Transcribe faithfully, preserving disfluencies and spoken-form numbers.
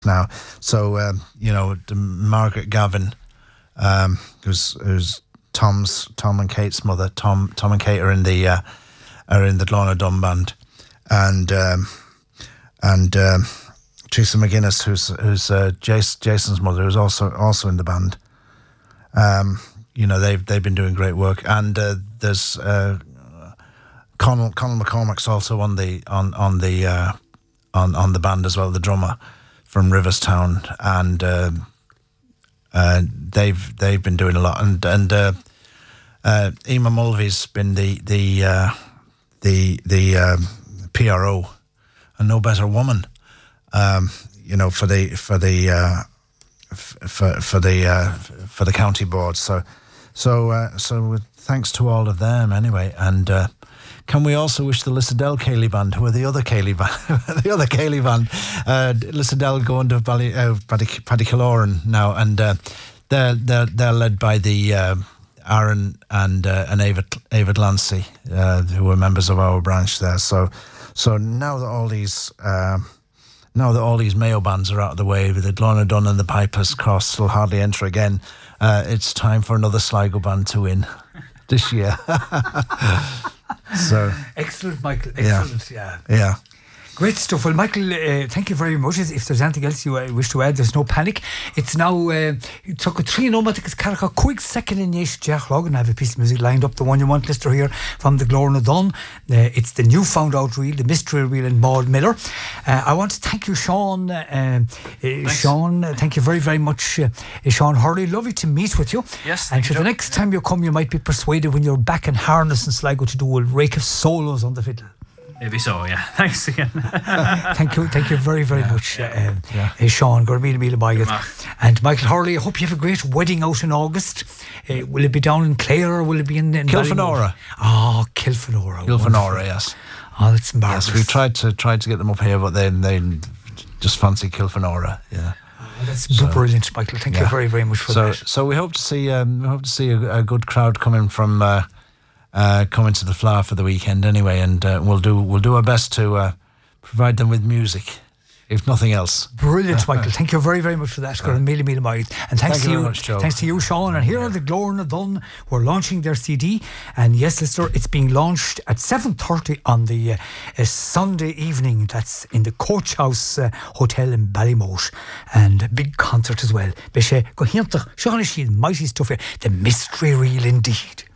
now. So um, you know, the Margaret Gavin, um, who's who's Tom's Tom and Kate's mother. Tom Tom and Kate are in the uh, are in the Glóna Dunn band, and um, and um, Teresa McGuinness, who's who's uh, Jason, Jason's mother, who's also also in the band. Um, you know, they've they've been doing great work, and uh, there's uh, Conal Conal McCormack's also on the on on the uh, on on the band as well, the drummer from Riverstown, and uh, uh, they've they've been doing a lot, and and uh, uh, Emma Mulvey's been the the uh, the the um, P R O, and no better woman, um, you know, for the for the uh, f- for for the uh, for the county board. So so uh, so thanks to all of them anyway, and. Uh, Can we also wish the Lissadell Cayley band, who are the other Cayley band, the other Cayley band, uh, Lissadell going to Bally, uh, Paddy now, and uh, they're they're they're led by the uh, Aaron and uh, and Ava Ava Glancy, uh, who are members of our branch there. So so now that all these uh, now that all these Mayo bands are out of the way, with the Glóna Dunn and the Pipers Cross will hardly enter again, uh, it's time for another Sligo band to win this year. So excellent, Michael. Excellent, yeah. Yeah. yeah. Great stuff. Well, Michael, uh, thank you very much. If there's anything else you uh, wish to add, there's no panic. It's now uh, took a three no matic Carrick a quick second in Yesh Jachlog, and I have a piece of music lined up, the one you want, Lister, here from the Glóna Dunn. Uh, it's the new found out reel, the mystery reel in Maud Miller. Uh, I want to thank you, Sean. Uh, uh, Sean, uh, thank you very, very much, uh, Sean Hurley. Lovely to meet with you. Yes. And for the next yeah. time you come, you might be persuaded when you're back in harness in Sligo to do a rake of solos on the fiddle. Maybe so, yeah. Thanks again. thank you, thank you very, very yeah, much, yeah, uh, yeah. Uh, Sean. Gormila Mila Bagat. And Michael Hurley, I hope you have a great wedding out in August. Uh, will it be down in Clare or will it be in, in Kilfenora? Oh, Kilfenora. Kilfenora, yes. Oh, that's marvellous. Yes, we tried to tried to get them up here, but they they just fancy Kilfenora. Yeah. Oh, that's so, brilliant, Michael. Thank yeah. you very, very much for so, that. So we hope to see um, we hope to see a, a good crowd coming from. Uh, Uh, coming to the Flower for the weekend anyway, and uh, we'll do we'll do our best to uh, provide them with music, if nothing else. Brilliant, Michael. Thank you very, very much for that. Uh, mille, mille, mille. And thanks Thank to you, you much, Joe. thanks to you, Sean. And here yeah. are the Glóna Dunn, who are launching their C D. And yes, listener, it's being launched at seven thirty on the uh, uh, Sunday evening. That's in the Coach House uh, Hotel in Ballymote, and a big concert as well. Mighty stuff here. The mystery reel indeed.